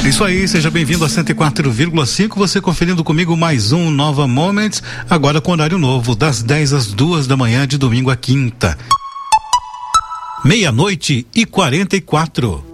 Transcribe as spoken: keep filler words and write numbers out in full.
Isso aí, seja bem-vindo a cento e quatro vírgula cinco, você conferindo comigo mais um Nova Moments, agora com horário novo, das dez às duas da manhã, de domingo a quinta. Meia-noite e quarenta e quatro.